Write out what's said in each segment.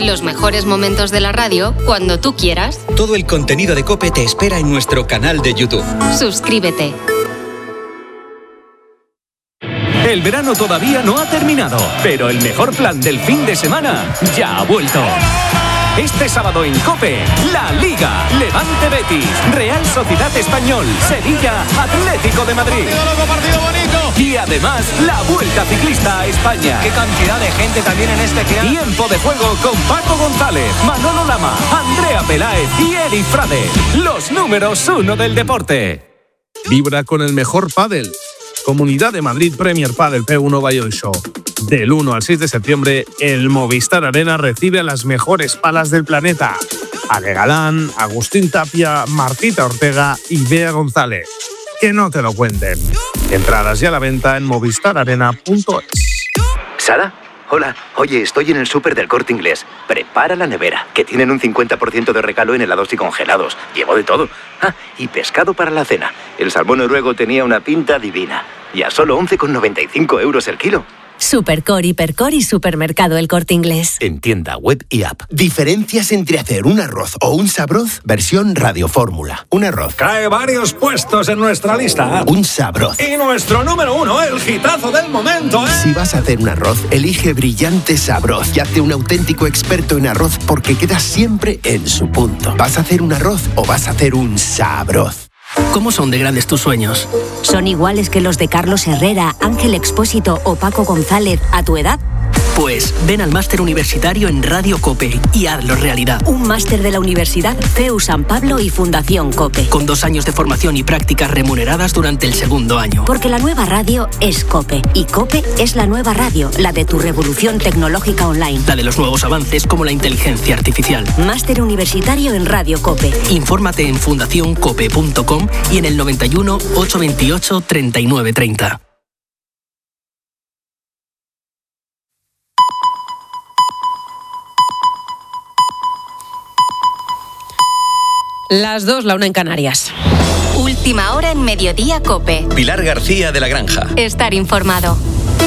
Los mejores momentos de la radio cuando tú quieras. Todo el contenido de COPE te espera en nuestro canal de YouTube. Suscríbete. El verano todavía no ha terminado, pero el mejor plan del fin de semana ya ha vuelto. Este sábado en COPE, La Liga, Levante Betis, Real Sociedad Español, Sevilla, Atlético de Madrid. Partido bonito. Y además, la Vuelta Ciclista a España. Qué cantidad de gente también en este que... Tiempo de juego con Paco González, Manolo Lama, Andrea Peláez y Eri Frade. Los números 1 del deporte. Vibra con el mejor pádel. Comunidad de Madrid Premier Padel P1 Valladolid Show. Del 1 al 6 de septiembre, el Movistar Arena recibe a las mejores palas del planeta. Ale Galán, Agustín Tapia, Martita Ortega y Bea González. Que no te lo cuenten. Entradas ya a la venta en movistararena.es. ¿Sara? Hola. Oye, estoy en el súper del Corte Inglés. Prepara la nevera, que tienen un 50% de regalo en helados y congelados. Llevo de todo. Ah, y pescado para la cena. El salmón noruego tenía una pinta divina. Y a solo 11,95 € el kilo. Supercore, Hipercore y Supermercado El Corte Inglés. En tienda, web y app. Diferencias entre hacer un arroz o un sabroz, versión radiofórmula. Un arroz. Cae varios puestos en nuestra lista. Un sabroz. Y nuestro número 1, el hitazo del momento, ¿eh? Si vas a hacer un arroz, elige Brillante Sabroz y hazte un auténtico experto en arroz porque queda siempre en su punto. ¿Vas a hacer un arroz o vas a hacer un sabroz? ¿Cómo son de grandes tus sueños? ¿Son iguales que los de Carlos Herrera, Ángel Expósito o Paco González a tu edad? Pues ven al máster universitario en Radio COPE y hazlo realidad. Un máster de la Universidad CEU San Pablo y Fundación COPE. Con 2 años de formación y prácticas remuneradas durante el segundo año. Porque la nueva radio es COPE. Y COPE es la nueva radio, la de tu revolución tecnológica online. La de los nuevos avances como la inteligencia artificial. Máster universitario en Radio COPE. Infórmate en fundacioncope.com y en el 91 828 3930. Las 2, la 1 en Canarias. Última hora en Mediodía COPE. Pilar García de la Granja. Estar informado.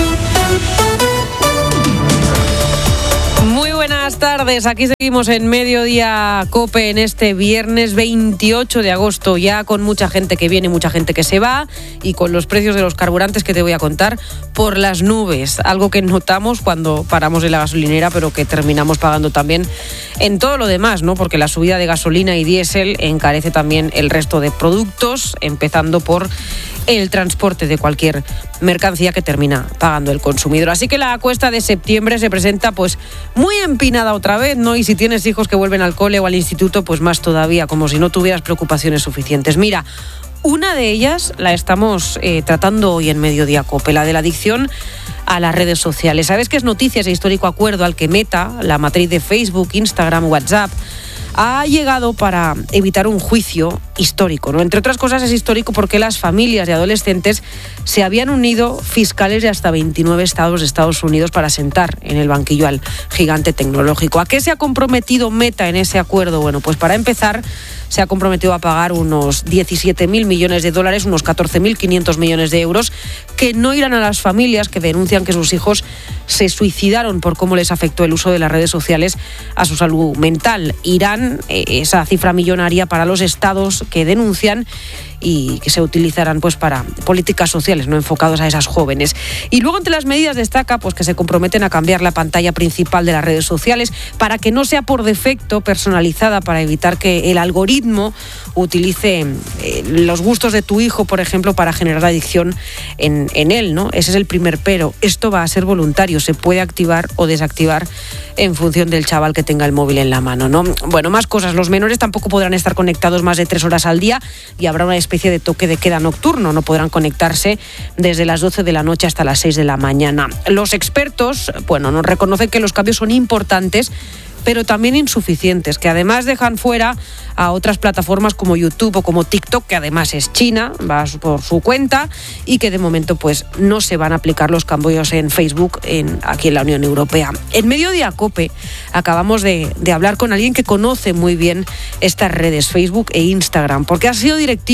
Muy buenas tardes, aquí seguimos en Mediodía COPE en este viernes 28 de agosto, ya con mucha gente que viene, mucha gente que se va y con los precios de los carburantes que te voy a contar por las nubes, algo que notamos cuando paramos en la gasolinera pero que terminamos pagando también en todo lo demás, ¿no? Porque la subida de gasolina y diésel encarece también el resto de productos, empezando por el transporte de cualquier mercancía que termina pagando el consumidor. Así que la cuesta de septiembre se presenta pues muy empinada otra vez, ¿no? Y si tienes hijos que vuelven al cole o al instituto, pues más todavía, como si no tuvieras preocupaciones suficientes. Mira, una de ellas la estamos tratando hoy en Mediodía COPE, la de la adicción a las redes sociales. ¿Sabes que es noticia ese histórico acuerdo al que Meta, la matriz de Facebook, Instagram, WhatsApp, ha llegado para evitar un juicio histórico, ¿no? Entre otras cosas es histórico porque las familias de adolescentes se habían unido fiscales de hasta 29 estados de Estados Unidos para sentar en el banquillo al gigante tecnológico. ¿A qué se ha comprometido Meta en ese acuerdo? Bueno, pues para empezar se ha comprometido a pagar unos 17.000 millones de dólares, unos 14.500 millones de euros, que no irán a las familias que denuncian que sus hijos se suicidaron por cómo les afectó el uso de las redes sociales a su salud mental. Irán esa cifra millonaria para los estados que denuncian y que se utilizarán pues para políticas sociales no enfocadas a esas jóvenes. Y luego entre las medidas destaca pues que se comprometen a cambiar la pantalla principal de las redes sociales para que no sea por defecto personalizada, para evitar que el algoritmo utilice los gustos de tu hijo, por ejemplo, para generar adicción en él, ¿no? Ese es el primer pero. Esto va a ser voluntario, se puede activar o desactivar en función del chaval que tenga el móvil en la mano, ¿no? Bueno, más cosas. Los menores tampoco podrán estar conectados más de 3 horas al día y habrá una especie de toque de queda nocturno. No podrán conectarse desde las 12 de la noche hasta las 6 de la mañana. Los expertos, bueno, nos reconocen que los cambios son importantes, pero también insuficientes, que además dejan fuera a otras plataformas como YouTube o como TikTok, que además es China, va por su cuenta, y que de momento pues no se van a aplicar los cambios en Facebook aquí en la Unión Europea. En Mediodía COPE acabamos de hablar con alguien que conoce muy bien estas redes, Facebook e Instagram, porque ha sido directivo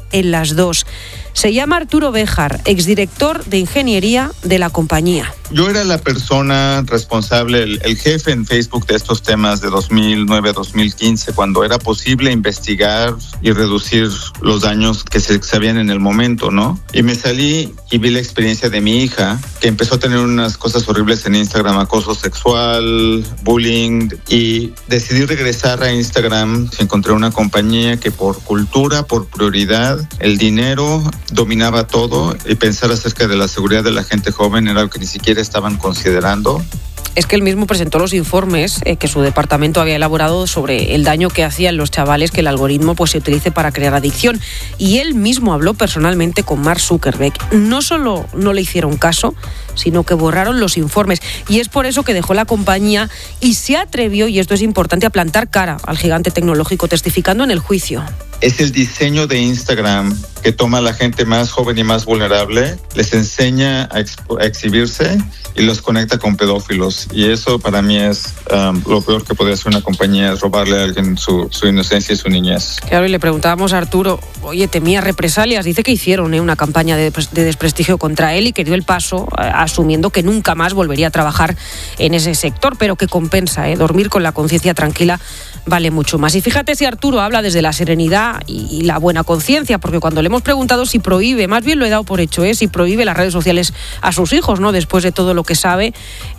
en las dos. Se llama Arturo Béjar, exdirector de ingeniería de la compañía. Yo era la persona responsable, el jefe en Facebook de estos temas de 2009 a 2015, cuando era posible investigar y reducir los daños que se sabían en el momento, ¿no? Y me salí y vi la experiencia de mi hija, que empezó a tener unas cosas horribles en Instagram, acoso sexual, bullying, y decidí regresar a Instagram. Encontré una compañía que por cultura, por prioridad, el dinero dominaba todo, y pensar acerca de la seguridad de la gente joven era algo que ni siquiera estaban considerando. Es que él mismo presentó los informes que su departamento había elaborado sobre el daño que hacían los chavales que el algoritmo se utilice para crear adicción. Y él mismo habló personalmente con Mark Zuckerberg. No solo no le hicieron caso, sino que borraron los informes. Y es por eso que dejó la compañía y se atrevió, y esto es importante, a plantar cara al gigante tecnológico, testificando en el juicio. Es el diseño de Instagram que toma a la gente más joven y más vulnerable, les enseña a exhibirse y los conecta con pedófilos. Y eso para mí es lo peor que puede hacer una compañía, es robarle a alguien su inocencia y su niñez. Claro, y le preguntábamos a Arturo, oye, temía represalias. Dice que hicieron una campaña de desprestigio contra él y que dio el paso asumiendo que nunca más volvería a trabajar en ese sector, pero que compensa, dormir con la conciencia tranquila vale mucho más. Y fíjate si Arturo habla desde la serenidad y la buena conciencia, porque cuando le hemos preguntado si prohíbe, más bien lo he dado por hecho, si prohíbe las redes sociales a sus hijos, ¿no? Después de todo lo que sabe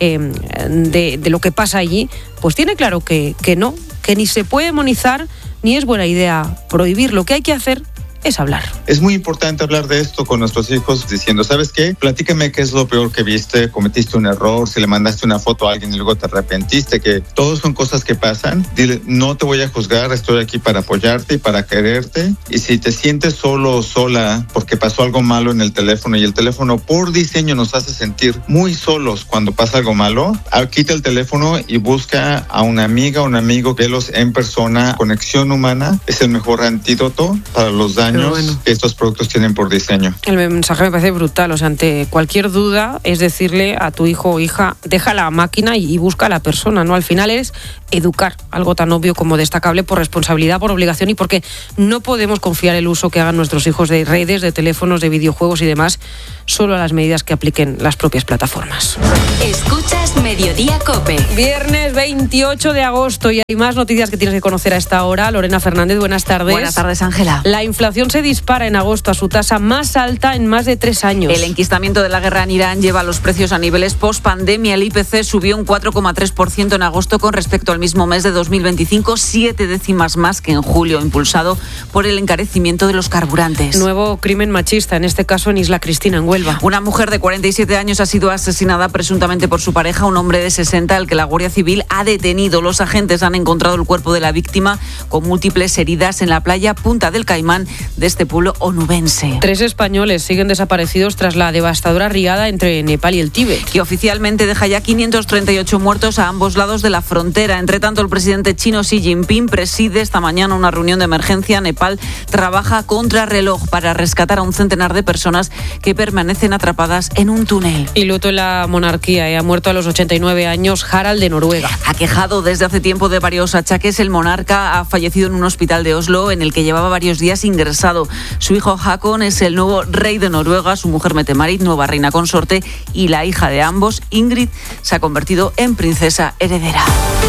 de lo que pasa allí, pues tiene claro que no, que ni se puede demonizar ni es buena idea prohibir. Lo que hay que hacer es hablar. Es muy importante hablar de esto con nuestros hijos, diciendo, ¿sabes qué? Platícame qué es lo peor que viste, cometiste un error, si le mandaste una foto a alguien y luego te arrepentiste, que todos son cosas que pasan. Dile, no te voy a juzgar, estoy aquí para apoyarte y para quererte. Y si te sientes solo o sola porque pasó algo malo en el teléfono, y el teléfono por diseño nos hace sentir muy solos cuando pasa algo malo, quita el teléfono y busca a una amiga o un amigo, velos en persona. Conexión humana es el mejor antídoto para los daños que estos productos tienen por diseño. El mensaje me parece brutal, ante cualquier duda es decirle a tu hijo o hija, deja la máquina y busca a la persona, ¿no? Al final es educar, algo tan obvio como destacable por responsabilidad, por obligación y porque no podemos confiar el uso que hagan nuestros hijos de redes, de teléfonos, de videojuegos y demás, solo a las medidas que apliquen las propias plataformas. Escuchas Mediodía COPE. Viernes 28 de agosto y hay más noticias que tienes que conocer a esta hora. Lorena Fernández, buenas tardes. Buenas tardes, Ángela. La inflación se dispara en agosto a su tasa más alta en más de 3 años. El enquistamiento de la guerra en Irán lleva los precios a niveles post-pandemia. El IPC subió un 4,3% en agosto con respecto al mismo mes de 2025, 7 décimas más que en julio, impulsado por el encarecimiento de los carburantes. Nuevo crimen machista, en este caso en Isla Cristina, en Huelva. Una mujer de 47 años ha sido asesinada presuntamente por su pareja, un hombre de 60, al que la Guardia Civil ha detenido. Los agentes han encontrado el cuerpo de la víctima con múltiples heridas en la playa Punta del Caimán de este pueblo onubense. 3 españoles siguen desaparecidos tras la devastadora riada entre Nepal y el Tíbet. Que oficialmente deja ya 538 muertos a ambos lados de la frontera. Entre tanto, el presidente chino Xi Jinping preside esta mañana una reunión de emergencia. Nepal trabaja contra reloj para rescatar a un centenar de personas que permanecen atrapadas en un túnel. Y luto en la monarquía. Ha muerto a los 89 años Harald de Noruega. Aquejado desde hace tiempo de varios achaques, el monarca ha fallecido en un hospital de Oslo en el que llevaba varios días ingresado. Su hijo Håkon es el nuevo rey de Noruega, su mujer Mette-Marit, nueva reina consorte, y la hija de ambos, Ingrid, se ha convertido en princesa heredera.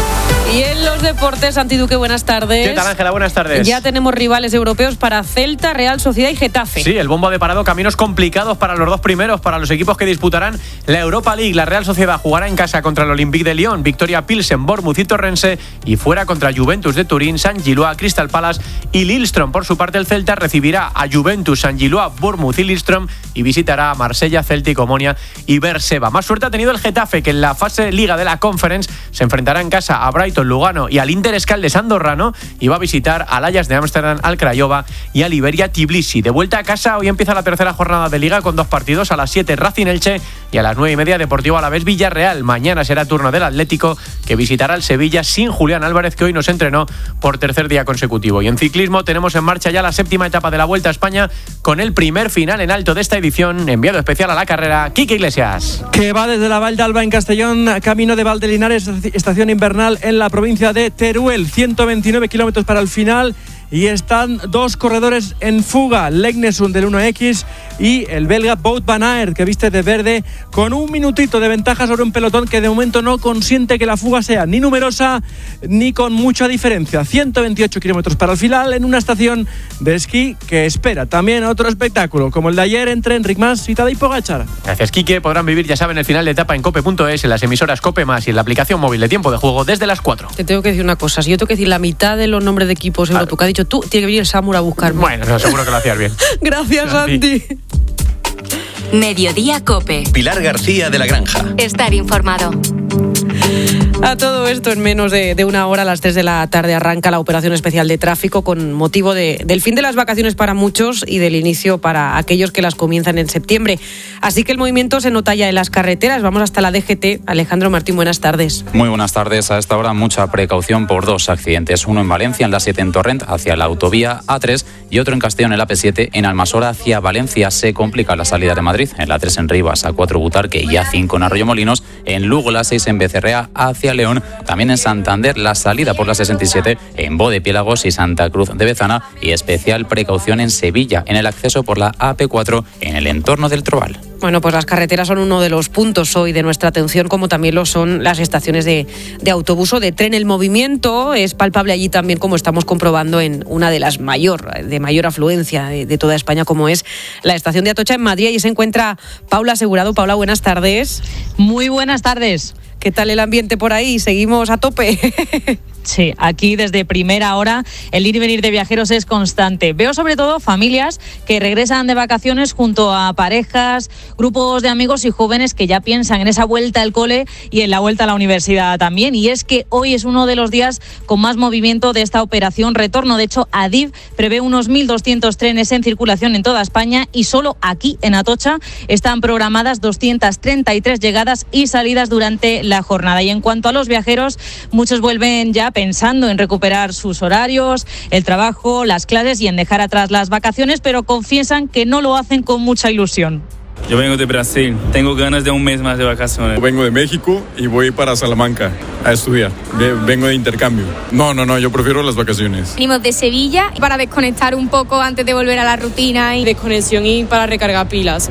Y en los deportes, Santi Duque, buenas tardes. ¿Qué tal, Ángela? Buenas tardes. Ya tenemos rivales europeos para Celta, Real Sociedad y Getafe. Sí, el bombo de parado, caminos complicados para los dos primeros, para los equipos que disputarán la Europa League. La Real Sociedad jugará en casa contra el Olympique de Lyon, Victoria Pilsen, Bournemouth y Torrense, y fuera contra Juventus de Turín, San Gilois, Crystal Palace y Lillestrøm. Por su parte, el Celta recibirá a Juventus, San Gilois, Bournemouth y Lillestrøm y visitará a Marsella, Celtic, Omonia y Berseba. Más suerte ha tenido el Getafe, que en la fase Liga de la Conference se enfrentará en casa a Brighton, Lugano y al Inter Escaldes Andorrano, y va a visitar al Ajax de Ámsterdam, al Craiova y al Iberia Tbilisi. De vuelta a casa, hoy empieza la tercera jornada de Liga con 2 partidos. A las 7 Racing Elche y a las 9:30 Deportivo Alavés Villarreal. Mañana será turno del Atlético, que visitará al Sevilla sin Julián Álvarez, que hoy nos entrenó por tercer día consecutivo. Y en ciclismo tenemos en marcha ya la 7ª etapa de la Vuelta a España, con el primer final en alto de esta edición. Enviado especial a la carrera, Quique Iglesias. Que va desde la Vall d'Alba en Castellón, camino de Valdelinares, estación invernal en la provincia de Teruel. 129 kilómetros para el final. y están 2 corredores en fuga, Legnesund del 1X y el belga Wout van Aert, que viste de verde con un minutito de ventaja sobre un pelotón que de momento no consiente que la fuga sea ni numerosa ni con mucha diferencia. 128 kilómetros para el final en una estación de esquí que espera también otro espectáculo como el de ayer entre Enric Mas y Tadej Pogačar. Gracias, Quique. Podrán vivir, ya saben, el final de etapa en cope.es, en las emisoras Cope Más y en la aplicación móvil de Tiempo de Juego desde las 4. Te tengo que decir una cosa, si yo tengo que decir la mitad de los nombres de equipos europeos que ha dicho tú, tiene que venir el Samur a buscarme. Bueno, no, seguro que lo hacías bien. Gracias, Santi. Mediodía Cope. Pilar García de la Granja. Estar informado. A todo esto, en menos de una hora, a las 3 de la tarde, arranca la operación especial de tráfico con motivo del fin de las vacaciones para muchos y del inicio para aquellos que las comienzan en septiembre. Así que el movimiento se nota ya en las carreteras. Vamos hasta la DGT. Alejandro Martín, buenas tardes. Muy buenas tardes. A esta hora mucha precaución por 2 accidentes. Uno en Valencia, en la 7 en Torrent, hacia la autovía A3, y otro en Castellón, en la P7, en Almasora, hacia Valencia. Se complica la salida de Madrid, en la 3 en Rivas, A4 Butarque y A5 en Arroyomolinos. En Lugo, la 6 en Becerrea, hacia León. También en Santander, la salida por la 67 en Bodepiélagos y Santa Cruz de Bezana, y especial precaución en Sevilla, en el acceso por la AP4 en el entorno del Trobal. Bueno, pues las carreteras son uno de los puntos hoy de nuestra atención, como también lo son las estaciones de autobús o de tren. El movimiento es palpable allí también, como estamos comprobando en una de las de mayor afluencia de toda España, como es la estación de Atocha en Madrid. Y se encuentra Paula Asegurado. Paula, buenas tardes. Muy buenas tardes. ¿Qué tal el ambiente por ahí? ¿Seguimos a tope? Sí, aquí desde primera hora el ir y venir de viajeros es constante. Veo sobre todo familias que regresan de vacaciones junto a parejas, grupos de amigos y jóvenes que ya piensan en esa vuelta al cole y en la vuelta a la universidad también. Y es que hoy es uno de los días con más movimiento de esta operación retorno. De hecho, Adif prevé unos 1.200 trenes en circulación en toda España y solo aquí en Atocha están programadas 233 llegadas y salidas durante la jornada. Y en cuanto a los viajeros, muchos vuelven ya pensando en recuperar sus horarios, el trabajo, las clases y en dejar atrás las vacaciones, pero confiesan que no lo hacen con mucha ilusión. Yo vengo de Brasil, tengo ganas de un mes más de vacaciones. Vengo de México y voy para Salamanca a estudiar. Vengo de intercambio. No, yo prefiero las vacaciones. Venimos de Sevilla para desconectar un poco antes de volver a la rutina. Y desconexión y para recargar pilas.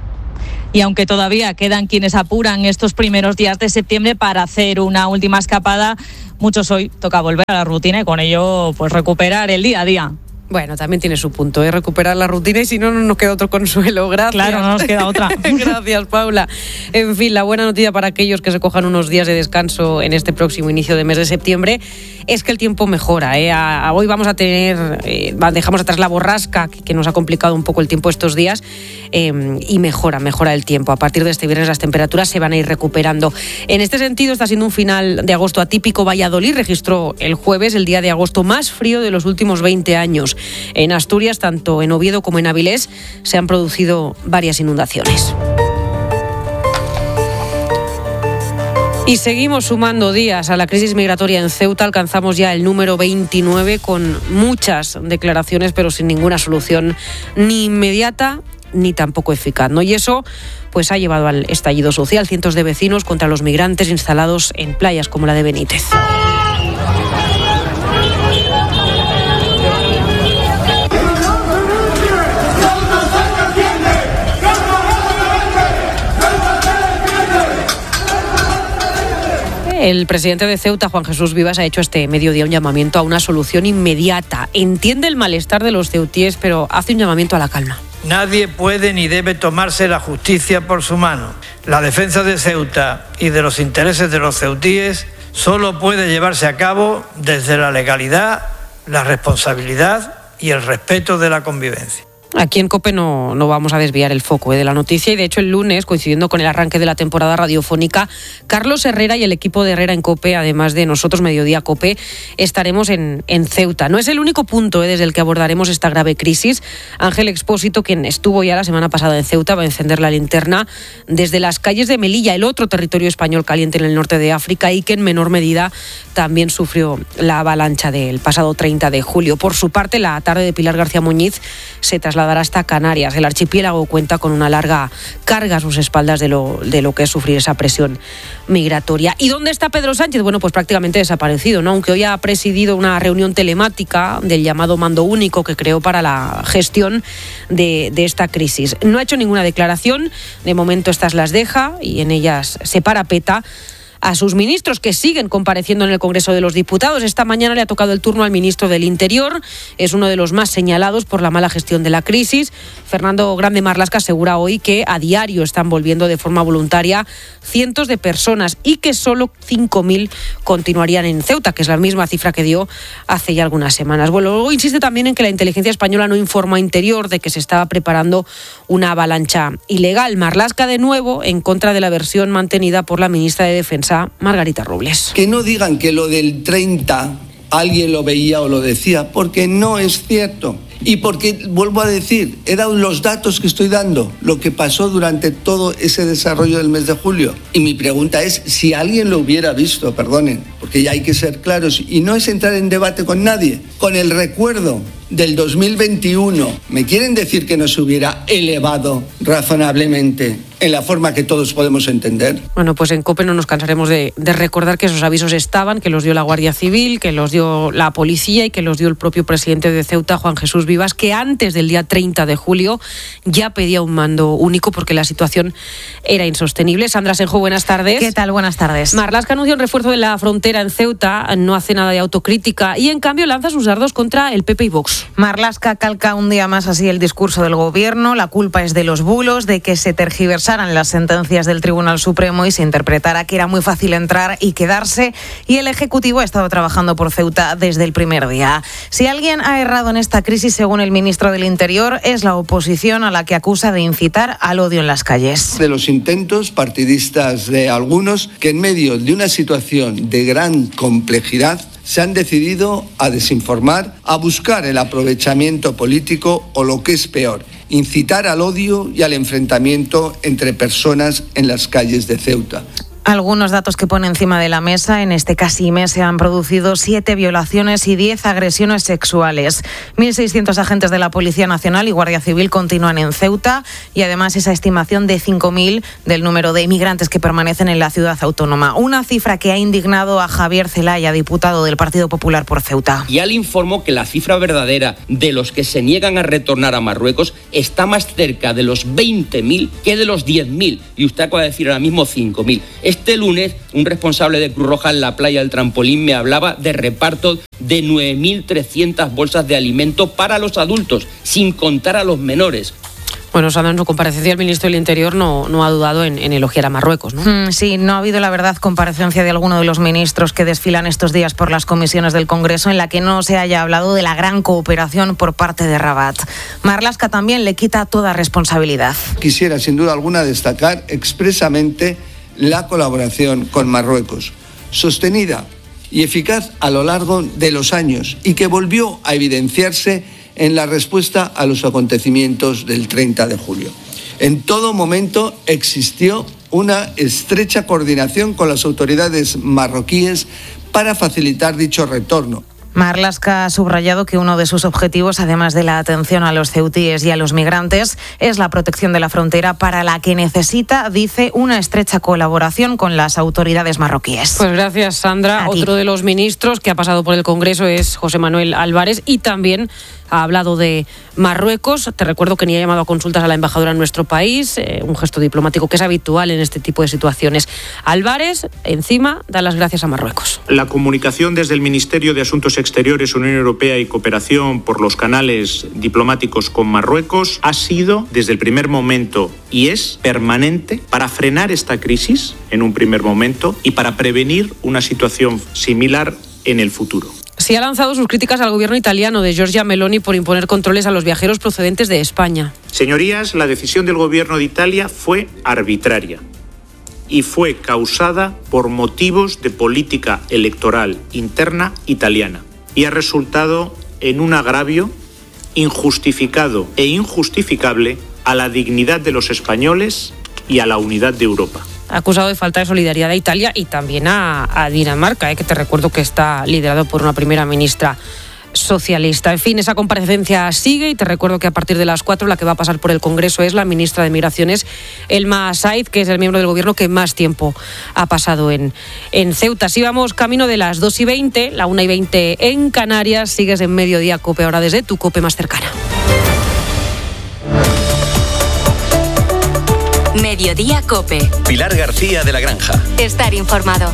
Y aunque todavía quedan quienes apuran estos primeros días de septiembre para hacer una última escapada, muchos hoy toca volver a la rutina y con ello pues recuperar el día a día. Bueno, también tiene su punto, recuperar la rutina y si no, no nos queda otro consuelo. Gracias. Claro, no nos queda otra. Gracias, Paula. En fin, la buena noticia para aquellos que se cojan unos días de descanso en este próximo inicio de mes de septiembre es que el tiempo mejora. Hoy vamos a tener, dejamos atrás la borrasca que nos ha complicado un poco el tiempo estos días y mejora el tiempo. A partir de este viernes las temperaturas se van a ir recuperando. En este sentido, está siendo un final de agosto atípico. Valladolid registró el jueves el día de agosto más frío de los últimos 20 años. En Asturias, tanto en Oviedo como en Avilés, se han producido varias inundaciones. Y seguimos sumando días a la crisis migratoria en Ceuta. Alcanzamos ya el número 29 con muchas declaraciones, pero sin ninguna solución ni inmediata ni tampoco eficaz, ¿no? Y eso pues ha llevado al estallido social. Cientos de vecinos contra los migrantes instalados en playas como la de Benítez. El presidente de Ceuta, Juan Jesús Vivas, ha hecho este mediodía un llamamiento a una solución inmediata. Entiende el malestar de los ceutíes, pero hace un llamamiento a la calma. Nadie puede ni debe tomarse la justicia por su mano. La defensa de Ceuta y de los intereses de los ceutíes solo puede llevarse a cabo desde la legalidad, la responsabilidad y el respeto de la convivencia. Aquí en COPE no vamos a desviar el foco de la noticia y de hecho el lunes, coincidiendo con el arranque de la temporada radiofónica, Carlos Herrera y el equipo de Herrera en COPE, además de nosotros Mediodía COPE, estaremos en Ceuta. No es el único punto desde el que abordaremos esta grave crisis. Ángel Expósito, quien estuvo ya la semana pasada en Ceuta, va a encender la linterna desde las calles de Melilla, el otro territorio español caliente en el norte de África y que en menor medida también sufrió la avalancha del pasado 30 de julio. Por su parte, la tarde de Pilar García Muñiz se traslada trasladará hasta Canarias. El archipiélago cuenta con una larga carga a sus espaldas de lo que es sufrir esa presión migratoria. ¿Y dónde está Pedro Sánchez? Bueno, pues prácticamente desaparecido, ¿no? Aunque hoy ha presidido una reunión telemática del llamado mando único que creó para la gestión de esta crisis. No ha hecho ninguna declaración, de momento estas las deja y en ellas se parapeta a sus ministros, que siguen compareciendo en el Congreso de los Diputados. Esta mañana le ha tocado el turno al ministro del Interior. Es uno de los más señalados por la mala gestión de la crisis. Fernando Grande Marlaska asegura hoy que a diario están volviendo de forma voluntaria cientos de personas y que solo 5.000 continuarían en Ceuta, que es la misma cifra que dio hace ya algunas semanas. Bueno, luego insiste también en que la inteligencia española no informó a Interior de que se estaba preparando una avalancha ilegal. Marlaska, de nuevo, en contra de la versión mantenida por la ministra de Defensa, Margarita Robles. Que no digan que lo del 30 alguien lo veía o lo decía, porque no es cierto. Y porque, vuelvo a decir, eran los datos que estoy dando, lo que pasó durante todo ese desarrollo del mes de julio. Y mi pregunta es, si alguien lo hubiera visto, perdonen, porque ya hay que ser claros, y no es entrar en debate con nadie, con el recuerdo del 2021, ¿me quieren decir que no se hubiera elevado razonablemente en la forma que todos podemos entender? Bueno, pues en COPE no nos cansaremos de recordar que esos avisos estaban, que los dio la Guardia Civil, que los dio la policía y que los dio el propio presidente de Ceuta, Juan Jesús Vivas, que antes del día 30 de julio ya pedía un mando único porque la situación era insostenible. Sandra Senjo, buenas tardes. ¿Qué tal? Buenas tardes. Marlaska anunció un refuerzo de la frontera en Ceuta, no hace nada de autocrítica y en cambio lanza sus dardos contra el PP y Vox. Marlaska calca un día más así el discurso del gobierno. La culpa es de los bulos, de que se tergiversaran las sentencias del Tribunal Supremo y se interpretara que era muy fácil entrar y quedarse, y el Ejecutivo ha estado trabajando por Ceuta desde el primer día. Si alguien ha errado en esta crisis, según el ministro del Interior, es la oposición, a la que acusa de incitar al odio en las calles. De los intentos partidistas de algunos que en medio de una situación de gran complejidad se han decidido a desinformar, a buscar el aprovechamiento político o, lo que es peor, incitar al odio y al enfrentamiento entre personas en las calles de Ceuta. Algunos datos que pone encima de la mesa. En este casi mes se han producido 7 violaciones y 10 agresiones sexuales. 1.600 agentes de la Policía Nacional y Guardia Civil continúan en Ceuta y además esa estimación de 5.000 del número de inmigrantes que permanecen en la ciudad autónoma. Una cifra que ha indignado a Javier Zelaya, diputado del Partido Popular por Ceuta. Ya le informó que la cifra verdadera de los que se niegan a retornar a Marruecos está más cerca de los 20.000 que de los 10.000. Y usted acaba de decir ahora mismo 5.000. Este lunes, un responsable de Cruz Roja en la playa del Trampolín me hablaba de reparto de 9.300 bolsas de alimento para los adultos, sin contar a los menores. Bueno, Sandra, en su comparecencia el ministro del Interior no ha dudado en elogiar a Marruecos, ¿no? Sí, no ha habido, la verdad, comparecencia de alguno de los ministros que desfilan estos días por las comisiones del Congreso en la que no se haya hablado de la gran cooperación por parte de Rabat. Marlaska también le quita toda responsabilidad. Quisiera, sin duda alguna, destacar expresamente la colaboración con Marruecos, sostenida y eficaz a lo largo de los años y que volvió a evidenciarse en la respuesta a los acontecimientos del 30 de julio. En todo momento existió una estrecha coordinación con las autoridades marroquíes para facilitar dicho retorno. Marlaska ha subrayado que uno de sus objetivos, además de la atención a los ceutíes y a los migrantes, es la protección de la frontera, para la que necesita, dice, una estrecha colaboración con las autoridades marroquíes. Pues gracias, Sandra. Otro de los ministros que ha pasado por el Congreso es José Manuel Álvarez y también ha hablado de Marruecos. Te recuerdo que ni ha llamado a consultas a la embajadora en nuestro país, un gesto diplomático que es habitual en este tipo de situaciones. Álvarez, encima, da las gracias a Marruecos. La comunicación desde el Ministerio de Asuntos Exteriores, Unión Europea y Cooperación por los canales diplomáticos con Marruecos ha sido, desde el primer momento, y es permanente para frenar esta crisis en un primer momento y para prevenir una situación similar en el futuro. Sí ha lanzado sus críticas al gobierno italiano de Giorgia Meloni por imponer controles a los viajeros procedentes de España. Señorías, la decisión del gobierno de Italia fue arbitraria y fue causada por motivos de política electoral interna italiana y ha resultado en un agravio injustificado e injustificable a la dignidad de los españoles y a la unidad de Europa. Ha acusado de falta de solidaridad a Italia y también a Dinamarca, que te recuerdo que está liderado por una primera ministra socialista. En fin, esa comparecencia sigue y te recuerdo que a partir de las 4 la que va a pasar por el Congreso es la ministra de Migraciones, Elma Said, que es el miembro del Gobierno que más tiempo ha pasado en Ceuta. Así vamos camino de las 2:20, la 1:20 en Canarias. Sigues en Mediodía COPE, ahora desde tu COPE más cercana. Mediodía COPE. Pilar García de la Granja. Estar informado.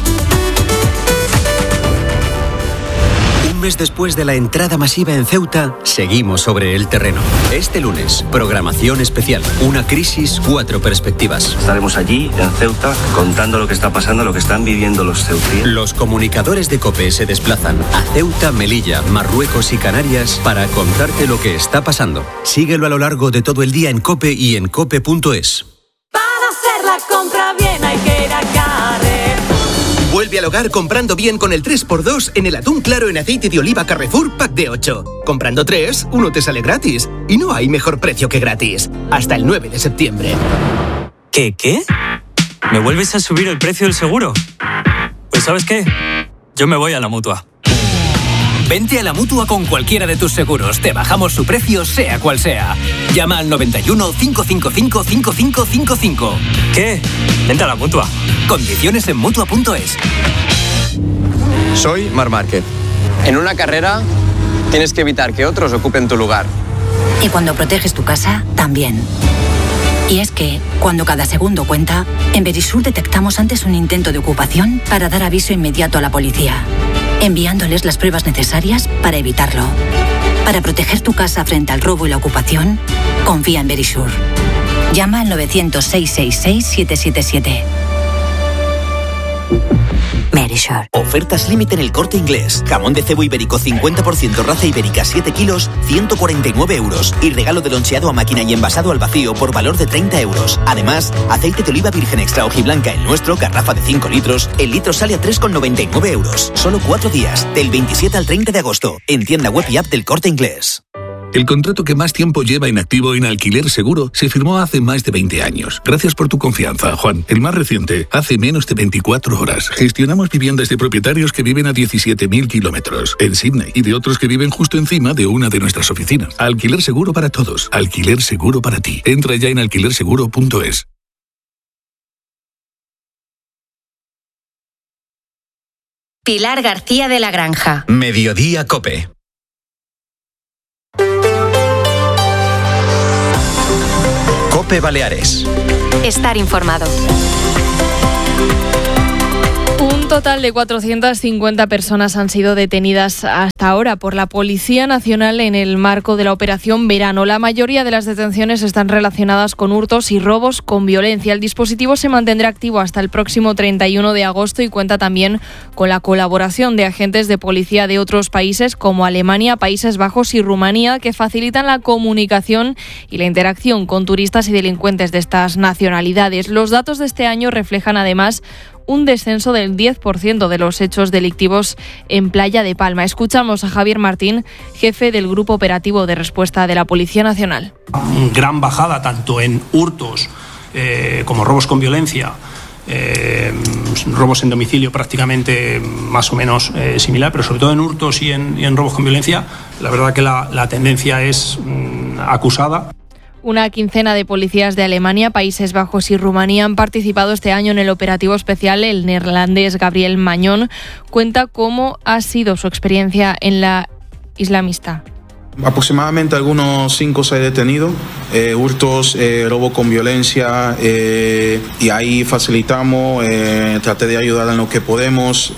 Un mes después de la entrada masiva en Ceuta, seguimos sobre el terreno. Este lunes, programación especial. Una crisis, 4 perspectivas. Estaremos allí, en Ceuta, contando lo que está pasando, lo que están viviendo los ceutíes. Los comunicadores de COPE se desplazan a Ceuta, Melilla, Marruecos y Canarias para contarte lo que está pasando. Síguelo a lo largo de todo el día en COPE y en cope.es. Para hacer la compra bien hay que ir a Carrefour. Vuelve al hogar comprando bien con el 3x2 en el atún claro en aceite de oliva Carrefour Pack de 8. Comprando 3, uno te sale gratis. Y no hay mejor precio que gratis. Hasta el 9 de septiembre. ¿Qué? ¿Me vuelves a subir el precio del seguro? Pues ¿sabes qué? Yo me voy a la Mutua. Vente a la Mutua con cualquiera de tus seguros. Te bajamos su precio, sea cual sea. Llama al 91 555 5555. ¿Qué? Vente a la Mutua. Condiciones en Mutua.es. Soy Marc Márquez. En una carrera tienes que evitar que otros ocupen tu lugar. Y cuando proteges tu casa, también. Y es que, cuando cada segundo cuenta, en Verisur detectamos antes un intento de ocupación para dar aviso inmediato a la policía, enviándoles las pruebas necesarias para evitarlo. Para proteger tu casa frente al robo y la ocupación, confía en Verisur. Llama al 900-666-777. Verisur. Ofertas límite en El Corte Inglés. Jamón de cebo ibérico 50% raza ibérica 7 kilos, 149 euros. Y regalo de loncheado a máquina y envasado al vacío por valor de 30 euros. Además, aceite de oliva virgen extra hojiblanca el nuestro, garrafa de 5 litros. El litro sale a 3,99 euros. Solo 4 días, del 27 al 30 de agosto. En tienda web y app del Corte Inglés. El contrato que más tiempo lleva inactivo en Alquiler Seguro se firmó hace más de 20 años. Gracias por tu confianza, Juan. El más reciente, hace menos de 24 horas. Gestionamos viviendas de propietarios que viven a 17.000 kilómetros en Sydney y de otros que viven justo encima de una de nuestras oficinas. Alquiler Seguro para todos. Alquiler Seguro para ti. Entra ya en alquilerseguro.es. Pilar García de la Granja. Mediodía COPE. COPE Baleares. Estar informado. Un total de 450 personas han sido detenidas hasta ahora por la Policía Nacional en el marco de la Operación Verano. La mayoría de las detenciones están relacionadas con hurtos y robos con violencia. El dispositivo se mantendrá activo hasta el próximo 31 de agosto y cuenta también con la colaboración de agentes de policía de otros países como Alemania, Países Bajos y Rumanía, que facilitan la comunicación y la interacción con turistas y delincuentes de estas nacionalidades. Los datos de este año reflejan además un descenso del 10% de los hechos delictivos en Playa de Palma. Escuchamos a Javier Martín, jefe del Grupo Operativo de Respuesta de la Policía Nacional. Gran bajada tanto en hurtos como robos con violencia, robos en domicilio prácticamente más o menos similar, pero sobre todo en hurtos y en robos con violencia, la verdad que la tendencia es acusada. Una quincena de policías de Alemania, Países Bajos y Rumanía han participado este año en el operativo especial. El neerlandés Gabriel Mañón cuenta cómo ha sido su experiencia en la islamista. Aproximadamente algunos 5 o 6 detenidos, hurtos, robo con violencia, y ahí facilitamos, traté de ayudar en lo que podemos,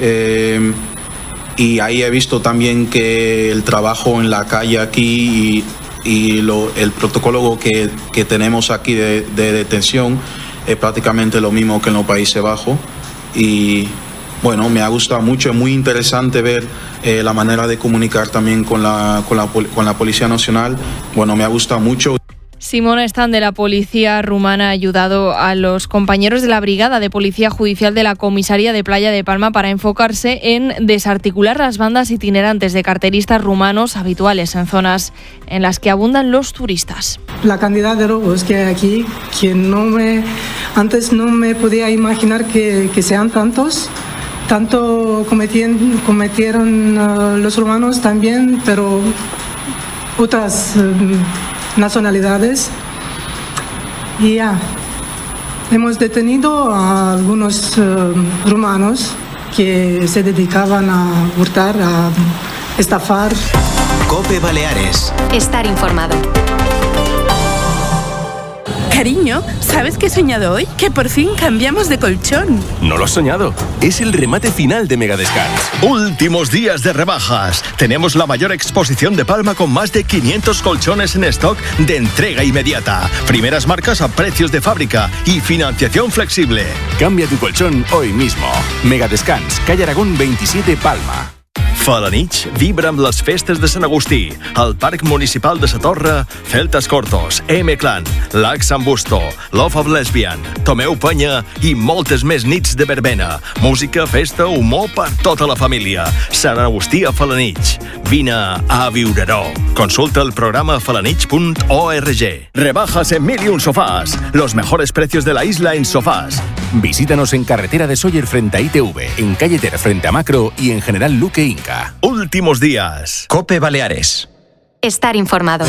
y ahí he visto también que el trabajo en la calle aquí y el protocolo que tenemos aquí de detención es prácticamente lo mismo que en los Países Bajos. Y bueno, me ha gustado mucho, es muy interesante ver la manera de comunicar también con la Policía Nacional. Bueno, me ha gustado mucho. Simona Stan de la Policía Rumana ha ayudado a los compañeros de la Brigada de Policía Judicial de la Comisaría de Playa de Palma para enfocarse en desarticular las bandas itinerantes de carteristas rumanos habituales en zonas en las que abundan los turistas. La cantidad de robos que hay aquí, que antes no me podía imaginar que sean tantos, tanto cometieron los romanos también, pero otras nacionalidades. Y ya, hemos detenido a algunos romanos que se dedicaban a hurtar, a estafar. COPE Baleares. Estar informado. Cariño, ¿sabes qué he soñado hoy? Que por fin cambiamos de colchón. No lo has soñado. Es el remate final de Megadescans. Últimos días de rebajas. Tenemos la mayor exposición de Palma con más de 500 colchones en stock de entrega inmediata. Primeras marcas a precios de fábrica y financiación flexible. Cambia tu colchón hoy mismo. Megadescans, calle Aragón 27, Palma. Falanich vibra amb les festes de Sant Agustí. Al Parc Municipal de Sa Torre, Celtas Cortos, M-Clan, Lac Sant Busto, Love of Lesbian, Tomeu Penya i moltes més nits de verbena. Música, festa, humor per tota la família. Sant Agustí a Falanich. Vine a viure-ho. Consulta el programa falanich.org. Rebajas en 1001 Sofás. Los mejores precios de la isla en sofás. Visítanos en Carretera de Sóller frente a ITV, en Calle Ter frente a Macro y en General Luque Inca. Últimos días. COPE Baleares. Estar informado.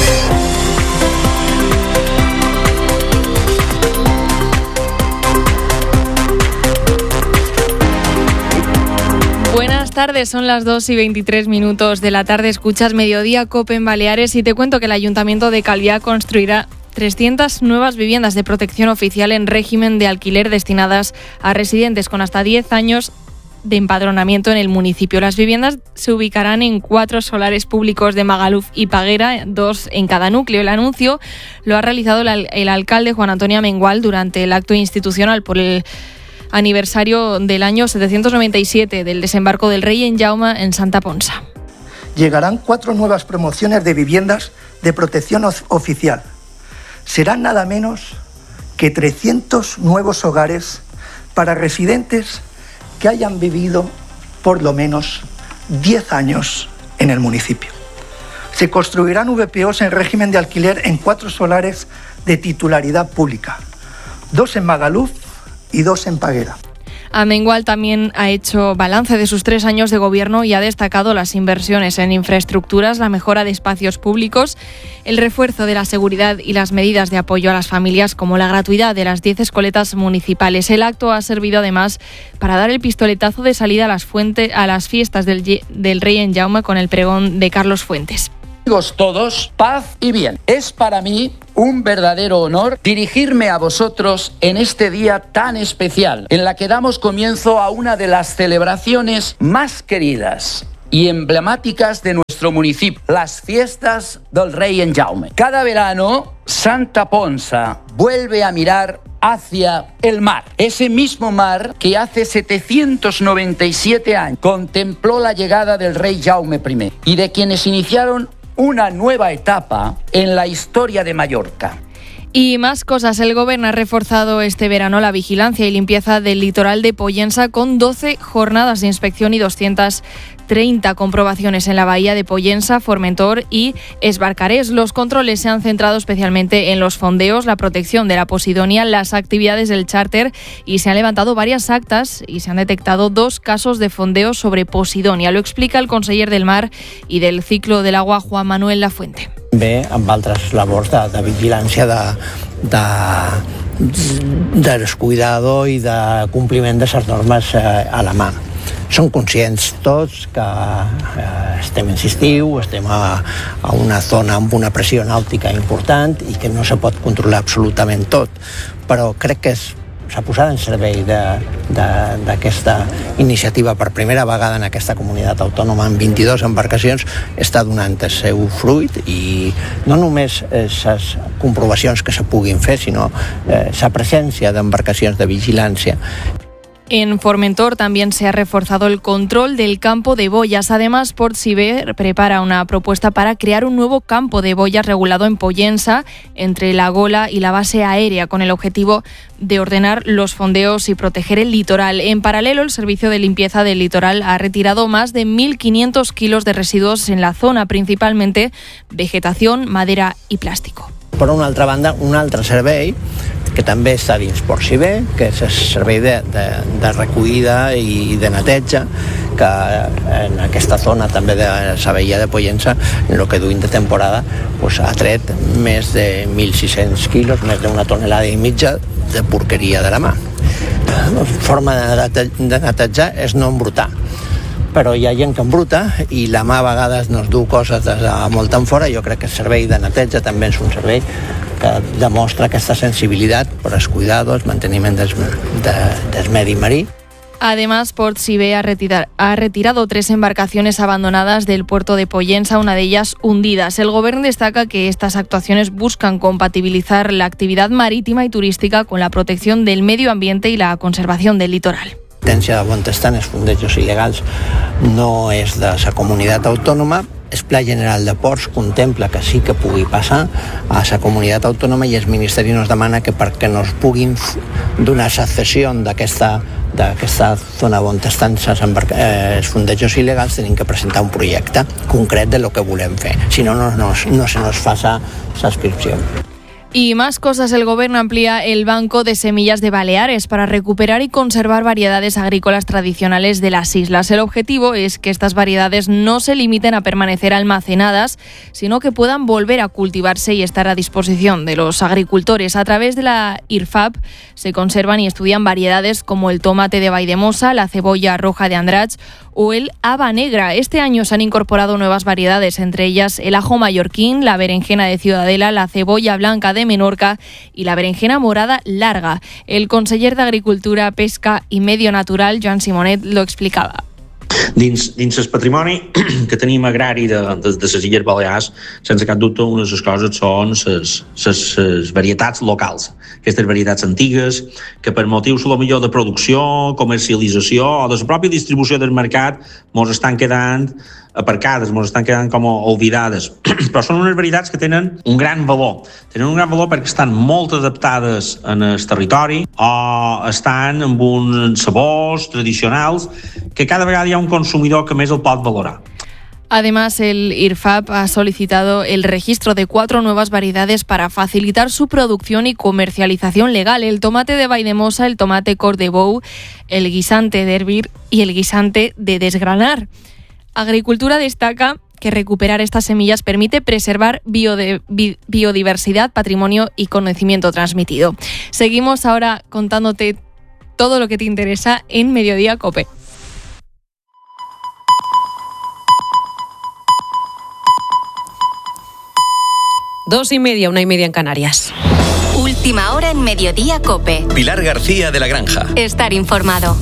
Buenas tardes, son las 2:23 de la tarde. Escuchas Mediodía COPE en Baleares y te cuento que el Ayuntamiento de Calviá construirá 300 nuevas viviendas de protección oficial en régimen de alquiler destinadas a residentes con hasta 10 años de empadronamiento en el municipio. Las viviendas se ubicarán en 4 solares públicos de Magaluf y Paguera, 2 en cada núcleo. El anuncio lo ha realizado el alcalde Juan Antonio Amengual durante el acto institucional por el aniversario del año 797 del desembarco del rey en Jaume en Santa Ponsa. Llegarán 4 nuevas promociones de viviendas de protección oficial. Serán nada menos que 300 nuevos hogares para residentes que hayan vivido por lo menos 10 años en el municipio. Se construirán VPOs en régimen de alquiler en 4 solares de titularidad pública, 2 en Magaluf y 2 en Paguera. Amengual también ha hecho balance de sus 3 años de gobierno y ha destacado las inversiones en infraestructuras, la mejora de espacios públicos, el refuerzo de la seguridad y las medidas de apoyo a las familias, como la gratuidad de las 10 escoletas municipales. El acto ha servido además para dar el pistoletazo de salida a las fiestas del Rey en Jaume con el pregón de Carlos Fuentes. Amigos todos, paz y bien. Es para mí un verdadero honor dirigirme a vosotros en este día tan especial, en la que damos comienzo a una de las celebraciones más queridas y emblemáticas de nuestro municipio, las fiestas del Rey en Jaume. Cada verano, Santa Ponsa vuelve a mirar hacia el mar, ese mismo mar que hace 797 años contempló la llegada del rey Jaume I y de quienes iniciaron una nueva etapa en la historia de Mallorca. Y más cosas. El Gobierno ha reforzado este verano la vigilancia y limpieza del litoral de Pollensa con 12 jornadas de inspección y 230 comprobaciones en la bahía de Pollensa, Formentor y Esbarcarés. Los controles se han centrado especialmente en los fondeos, la protección de la posidonia, las actividades del charter y se han levantado varias actas y se han detectado 2 casos de fondeos sobre posidonia. Lo explica el conseller del Mar y del Ciclo del Agua, Juan Manuel Lafuente. Bé, amb altres labors de vigilància de descuidado i de compliment de les normes a la mà. Som conscients tots que estem en estiu, estem a una zona amb una pressió nàutica important i que no se pot controlar absolutament tot, però crec que s'ha posat en servei d'aquesta iniciativa per primera vegada en aquesta comunitat autònoma amb 22 embarcacions, està donant el seu fruit i no només les comprovacions que se puguin fer, sinó la presència d'embarcacions de vigilància. En Formentor también se ha reforzado el control del campo de boyas. Además, Port Ciber prepara una propuesta para crear un nuevo campo de boyas regulado en Pollensa, entre la Gola y la base aérea, con el objetivo de ordenar los fondeos y proteger el litoral. En paralelo, el Servicio de Limpieza del Litoral ha retirado más de 1.500 kilos de residuos en la zona, principalmente vegetación, madera y plástico. Per una altra banda, un altre servei que també està dins Port Ciber, que és el servei de recollida i de neteja, que en aquesta zona també de la Badia de Pollença, en el que duim de temporada, pues, ha tret més de 1.600 quilos, més d'una tonelada i mitja de porqueria de la mà. La forma de netejar és no embrutar, però hi ha gent que embruta i la mà a vegades nos du coses de molt tan fora. Jo crec que el servei de neteja també és un servei que demostra aquesta sensibilitat per als cuidados, manteniment del medi marí. Además, Port Ciber ha retirado 3 embarcaciones abandonadas del puerto de Pollença, una de ellas hundidas. El Gobierno destaca que estas actuaciones buscan compatibilizar la actividad marítima y turística con la protección del medio ambiente y la conservación del litoral. La competència on estan els fondejos il·legals no és de la comunitat autònoma. El Pla General de Ports contempla que sí que pugui passar a la comunitat autònoma i el Ministeri nos demana que perquè nos puguin donar la cessió d'aquesta zona on estan els fondejos il·legals tenim que presentar un projecte concret de lo que volem fer. Si no, no se nos fa la subscripció. Y más cosas, el Gobierno amplía el Banco de Semillas de Baleares para recuperar y conservar variedades agrícolas tradicionales de las islas. El objetivo es que estas variedades no se limiten a permanecer almacenadas, sino que puedan volver a cultivarse y estar a disposición de los agricultores. A través de la IRFAP se conservan y estudian variedades como el tomate de Valldemossa, la cebolla roja de Andratx o el haba negra. Este año se han incorporado nuevas variedades, entre ellas el ajo mallorquín, la berenjena de Ciudadela, la cebolla blanca de Menorca y la berenjena morada larga. El conseller d'Agricultura, Pesca i Medio Natural, Joan Simonet, lo explicava. Dins el patrimoni que tenim agrari de les Illes Balears, sense cap dubte, una de les coses són les varietats locals. Aquestes varietats antigues, que per motius potser de producció, comercialització o de la pròpia distribució del mercat ens estan quedant aparcades, ens estan quedant com oblidades. Però són unes varietats que tenen un gran valor. Tenen un gran valor perquè estan molt adaptades en el territori o estan amb uns sabors tradicionals que cada vegada hi ha un consumidor que més el pot valorar. Además, el IRFAP ha solicitado el registro de 4 nuevas variedades para facilitar su producción y comercialización legal: el tomate de Valldemossa, el tomate Cor de Bou, el guisante de hervir y el guisante de desgranar. Agricultura destaca que recuperar estas semillas permite preservar biodiversidad, patrimonio y conocimiento transmitido. Seguimos ahora contándote todo lo que te interesa en Mediodía COPE. Dos y media, 1:30 en Canarias. Última hora en Mediodía COPE. Pilar García de la Granja. Estar informado.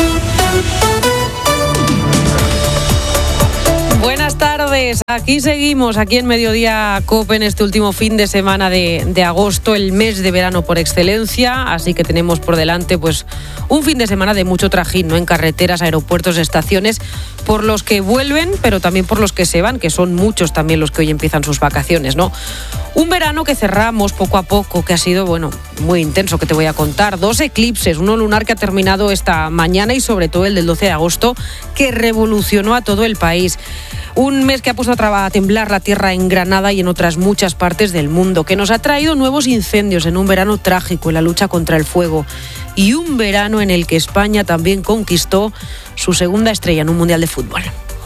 Buenas tardes, aquí seguimos, aquí en Mediodía COPE en este último fin de semana de agosto, el mes de verano por excelencia, así que tenemos por delante pues un fin de semana de mucho trajín, ¿no? En carreteras, aeropuertos, estaciones, por los que vuelven, pero también por los que se van, que son muchos también los que hoy empiezan sus vacaciones, ¿no? Un verano que cerramos poco a poco, que ha sido, bueno, muy intenso, que te voy a contar. 2 eclipses, uno lunar que ha terminado esta mañana y sobre todo el del 12 de agosto, que revolucionó a todo el país. Un mes que ha puesto a temblar la tierra en Granada y en otras muchas partes del mundo, que nos ha traído nuevos incendios en un verano trágico en la lucha contra el fuego. Y un verano en el que España también conquistó su segunda estrella en un mundial de fútbol.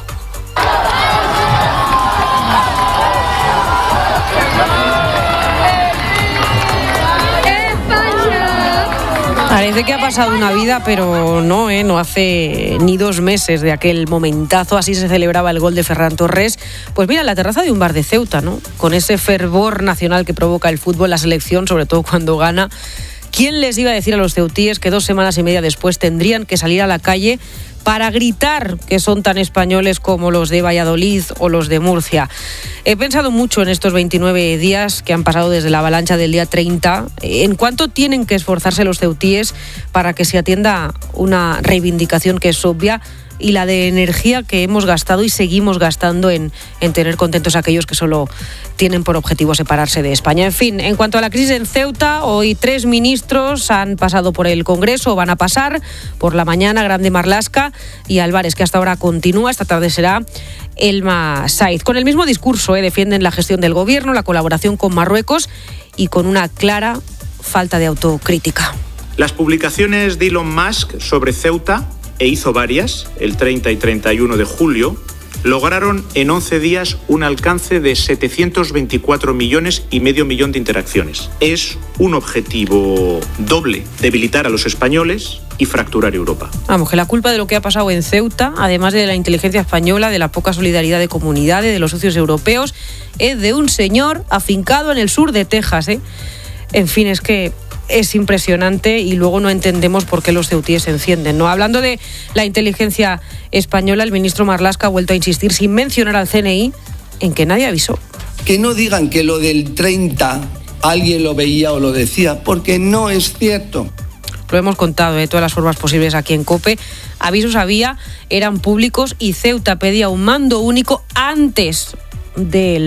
Parece que ha pasado una vida, pero no hace ni 2 meses de aquel momentazo. Así se celebraba el gol de Ferran Torres. Pues mira, en la terraza de un bar de Ceuta, ¿no? Con ese fervor nacional que provoca el fútbol, la selección, sobre todo cuando gana. ¿Quién les iba a decir a los ceutíes que 2 semanas y media después tendrían que salir a la calle para gritar que son tan españoles como los de Valladolid o los de Murcia? He pensado mucho en estos 29 días que han pasado desde la avalancha del día 30, en cuánto tienen que esforzarse los ceutíes para que se atienda una reivindicación que es obvia, y la de energía que hemos gastado y seguimos gastando en tener contentos a aquellos que solo tienen por objetivo separarse de España. En fin, en cuanto a la crisis en Ceuta, hoy 3 ministros han pasado por el Congreso, o van a pasar por la mañana: Grande Marlaska y Álvarez, que hasta ahora continúa. Esta tarde será Elma Saiz. Con el mismo discurso, defienden la gestión del gobierno, la colaboración con Marruecos y con una clara falta de autocrítica. Las publicaciones de Elon Musk sobre Ceuta, e hizo varias, el 30 y 31 de julio, lograron en 11 días un alcance de 724 millones y medio millón de interacciones. Es un objetivo doble: debilitar a los españoles y fracturar Europa. Vamos, que la culpa de lo que ha pasado en Ceuta, además de la inteligencia española, de la poca solidaridad de comunidades, de los socios europeos, es de un señor afincado en el sur de Texas, ¿eh? En fin, es que es impresionante y luego no entendemos por qué los ceutíes se encienden, ¿no? Hablando de la inteligencia española, el ministro Marlaska ha vuelto a insistir, sin mencionar al CNI, en que nadie avisó. Que no digan que lo del 30 alguien lo veía o lo decía, porque no es cierto. Lo hemos contado de todas las formas posibles aquí en COPE. Avisos había, eran públicos y Ceuta pedía un mando único antes del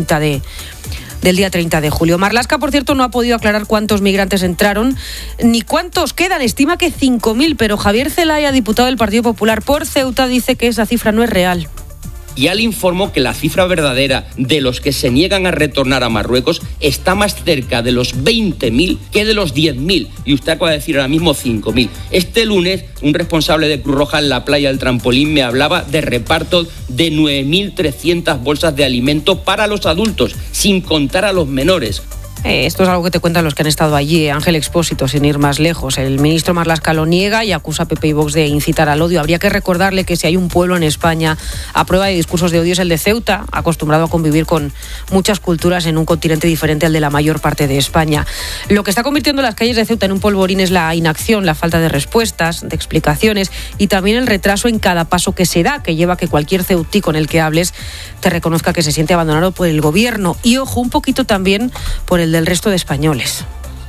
día 30 de julio. Marlaska, por cierto, no ha podido aclarar cuántos migrantes entraron ni cuántos quedan. Estima que 5.000, pero Javier Zelaya, diputado del Partido Popular por Ceuta, dice que esa cifra no es real. Ya le informó que la cifra verdadera de los que se niegan a retornar a Marruecos está más cerca de los 20.000 que de los 10.000. Y usted acaba de decir ahora mismo 5.000. Este lunes, un responsable de Cruz Roja en la playa del Trampolín me hablaba de repartos de 9.300 bolsas de alimento para los adultos, sin contar a los menores. Esto es algo que te cuentan los que han estado allí, Ángel Expósito, sin ir más lejos. El ministro Marlaska lo niega y acusa a PP y Vox de incitar al odio. Habría que recordarle que si hay un pueblo en España a prueba de discursos de odio es el de Ceuta, acostumbrado a convivir con muchas culturas en un continente diferente al de la mayor parte de España. Lo que está convirtiendo las calles de Ceuta en un polvorín es la inacción, la falta de respuestas, de explicaciones y también el retraso en cada paso que se da, que lleva a que cualquier ceutí con el que hables te reconozca que se siente abandonado por el gobierno. Y ojo, un poquito también por el del resto de españoles.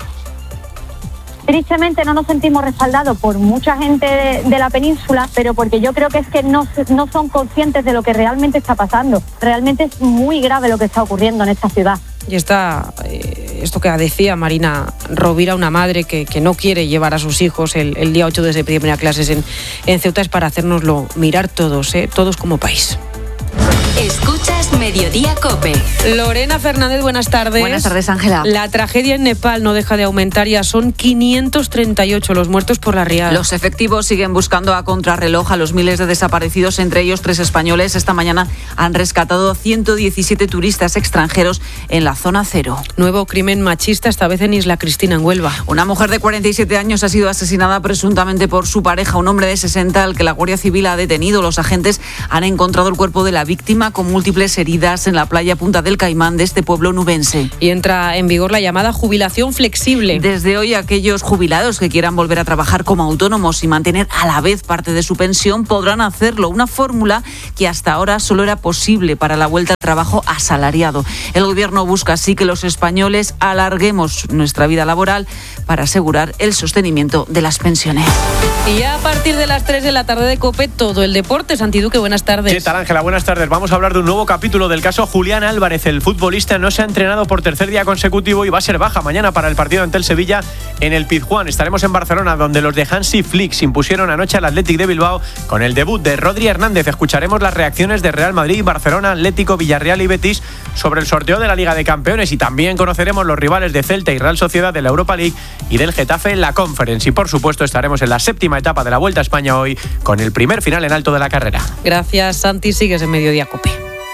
Tristemente no nos sentimos respaldados por mucha gente de la península, pero porque yo creo que es que no son conscientes de lo que realmente está pasando. Realmente es muy grave lo que está ocurriendo en esta ciudad. Y está esto que decía Marina Rovira, una madre que no quiere llevar a sus hijos el día 8 de septiembre a clases en Ceuta, es para hacérnoslo mirar todos, todos como país. Escuchas Mediodía COPE. Lorena Fernández, buenas tardes. Buenas tardes, Ángela. La tragedia en Nepal no deja de aumentar, ya son 538 los muertos por la riada. Los efectivos siguen buscando a contrarreloj a los miles de desaparecidos, entre ellos 3 españoles. Esta mañana han rescatado 117 turistas extranjeros en la zona cero. Nuevo crimen machista, esta vez en Isla Cristina, en Huelva. Una mujer de 47 años ha sido asesinada presuntamente por su pareja, un hombre de 60 al que la Guardia Civil ha detenido. Los agentes han encontrado el cuerpo de la víctima con múltiples heridas en la playa Punta del Caimán de este pueblo nubense. Y entra en vigor la llamada jubilación flexible. Desde hoy, aquellos jubilados que quieran volver a trabajar como autónomos y mantener a la vez parte de su pensión podrán hacerlo. Una fórmula que hasta ahora solo era posible para la vuelta al trabajo asalariado. El gobierno busca así que los españoles alarguemos nuestra vida laboral para asegurar el sostenimiento de las pensiones. Y ya a partir de las 3 de la tarde de COPE, todo el deporte. Santi Duque, buenas tardes. ¿Qué tal, Ángela? Buenas tardes. Vamos a hablar de un nuevo capítulo del caso Julián Álvarez. El futbolista no se ha entrenado por tercer día consecutivo y va a ser baja mañana para el partido ante el Sevilla en el Pizjuán. Estaremos en Barcelona, donde los de Hansi Flick se impusieron anoche al Athletic de Bilbao con el debut de Rodri Hernández. Escucharemos las reacciones de Real Madrid, Barcelona, Atlético, Villarreal y Betis sobre el sorteo de la Liga de Campeones, y también conoceremos los rivales de Celta y Real Sociedad de la Europa League y del Getafe en la Conference. Y por supuesto estaremos en la 7ª etapa de la Vuelta a España hoy con el primer final en alto de la carrera. Gracias, Santi. Sigues en Mediodía COPE.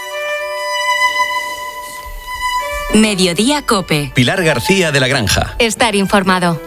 Mediodía COPE. Pilar García de la Granja. Estar informado.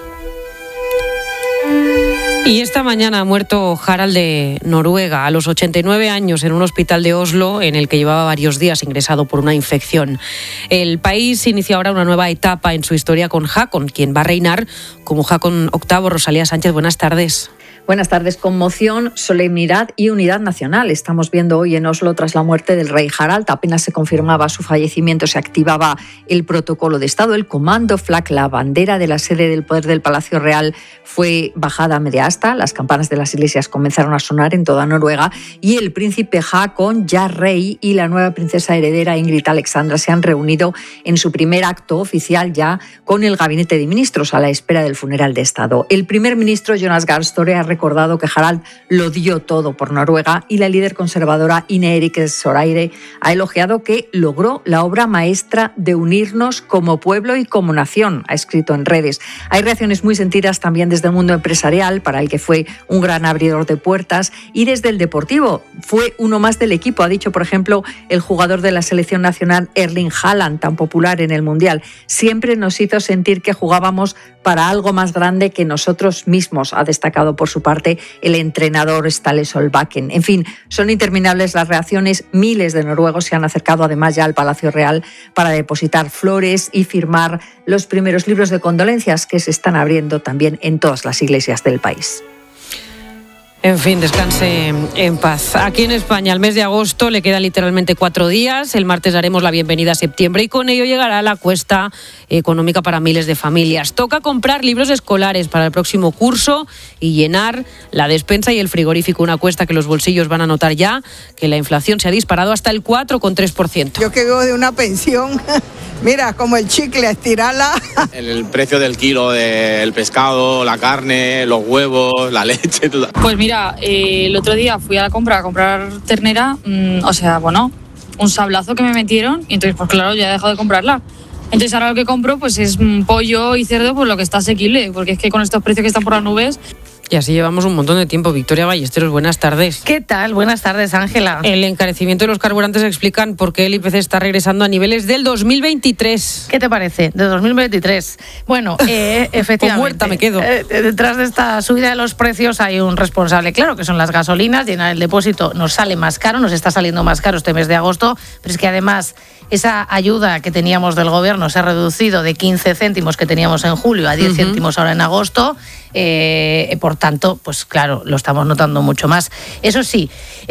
Y esta mañana ha muerto Harald de Noruega a los 89 años en un hospital de Oslo en el que llevaba varios días ingresado por una infección. El país inicia ahora una nueva etapa en su historia con Haakon, quien va a reinar como Haakon VIII. Rosalía Sánchez, buenas tardes. Buenas tardes. Conmoción, solemnidad y unidad nacional. Estamos viendo hoy en Oslo, tras la muerte del rey Harald, apenas se confirmaba su fallecimiento, se activaba el protocolo de Estado. El comando FLAG, la bandera de la sede del poder del Palacio Real, fue bajada a media asta. Las campanas de las iglesias comenzaron a sonar en toda Noruega y el príncipe Haakon, ya rey, y la nueva princesa heredera Ingrid Alexandra se han reunido en su primer acto oficial ya con el gabinete de ministros a la espera del funeral de Estado. El primer ministro Jonas Gahr Støre ha reconocido recordado que Harald lo dio todo por Noruega y la líder conservadora Ine Eriksen Søreide ha elogiado que logró la obra maestra de unirnos como pueblo y como nación, ha escrito en redes. Hay reacciones muy sentidas también desde el mundo empresarial, para el que fue un gran abridor de puertas, y desde el deportivo. Fue uno más del equipo, ha dicho, por ejemplo, el jugador de la selección nacional Erling Haaland, tan popular en el Mundial. Siempre nos hizo sentir que jugábamos para algo más grande que nosotros mismos, ha destacado por su parte el entrenador Ståle Solbakken. En fin, son interminables las reacciones. Miles de noruegos se han acercado además ya al Palacio Real para depositar flores y firmar los primeros libros de condolencias que se están abriendo también en todas las iglesias del país. En fin, descanse en paz. Aquí en España, el mes de agosto le quedan literalmente 4 días. El martes daremos la bienvenida a septiembre y con ello llegará la cuesta económica para miles de familias. Toca comprar libros escolares para el próximo curso y llenar la despensa y el frigorífico. Una cuesta que los bolsillos van a notar ya, que la inflación se ha disparado hasta el 4,3%. Yo que vivo de una pensión, mira, como el chicle, estirarla. El precio del kilo del pescado, la carne, los huevos, la leche, todo. Pues mira, el otro día fui a la compra a comprar ternera, un sablazo que me metieron y entonces pues claro, ya he dejado de comprarla. Entonces ahora lo que compro pues es pollo y cerdo, pues lo que está asequible, porque es que con estos precios que están por las nubes. Y así llevamos un montón de tiempo. Victoria Ballesteros, buenas tardes. ¿Qué tal? Buenas tardes, Ángela. El encarecimiento de los carburantes explican por qué el IPC está regresando a niveles del 2023. ¿Qué te parece? De 2023. Bueno, efectivamente. Muerta me quedo. Detrás de esta subida de los precios hay un responsable, claro, que son las gasolinas. Llenar el depósito nos sale más caro, nos está saliendo más caro este mes de agosto, pero es que además esa ayuda que teníamos del gobierno se ha reducido de 15 céntimos que teníamos en julio a 10 céntimos ahora en agosto. Por tanto, pues claro, lo estamos notando mucho más. Eso sí,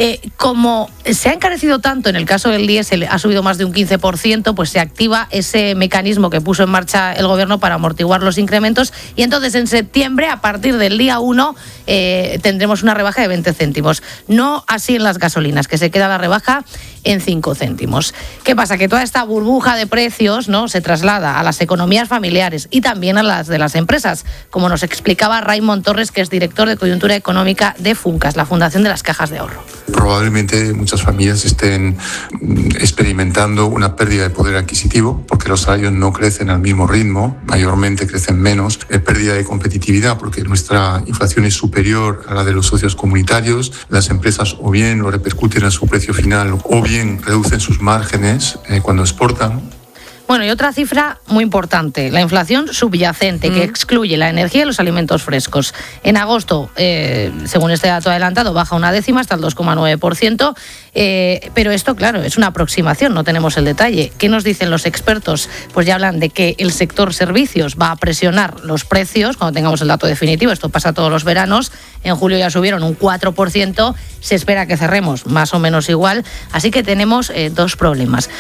como se ha encarecido tanto, en el caso del diésel ha subido más de un 15%, pues se activa ese mecanismo que puso en marcha el gobierno para amortiguar los incrementos y entonces en septiembre, a partir del día 1, tendremos una rebaja de 20 céntimos. No así en las gasolinas, que se queda la rebaja en 5 céntimos. ¿Qué pasa? Que toda esta burbuja de precios, ¿no?, se traslada a las economías familiares y también a las de las empresas, como nos explicaba Raimon Torres, que es director de coyuntura económica de Funcas, la Fundación de las Cajas de Ahorro. Probablemente muchas familias estén experimentando una pérdida de poder adquisitivo porque los salarios no crecen al mismo ritmo, mayormente crecen menos, pérdida de competitividad porque nuestra inflación es superior a la de los socios comunitarios, las empresas o bien lo repercuten en su precio final o bien reducen sus márgenes cuando exportan. Bueno, y otra cifra muy importante, la inflación subyacente, que excluye la energía y los alimentos frescos. En agosto, según este dato adelantado, baja una décima hasta el 2,9%, pero esto, claro, es una aproximación, no tenemos el detalle. ¿Qué nos dicen los expertos? Pues ya hablan de que el sector servicios va a presionar los precios cuando tengamos el dato definitivo. Esto pasa todos los veranos. En julio ya subieron un 4%, se espera que cerremos más o menos igual. Así que tenemos dos problemas.